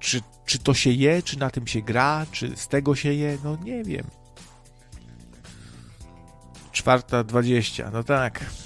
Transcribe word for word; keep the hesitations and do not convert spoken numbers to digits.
czy, czy to się je, czy na tym się gra, czy z tego się je, no nie wiem. Czwarta dwadzieścia, no tak.